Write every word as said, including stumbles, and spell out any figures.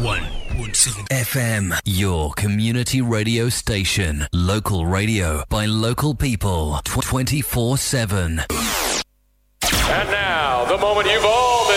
one point seven F M, your community radio station. Local radio by local people. twenty-four seven. And now, the moment you've all been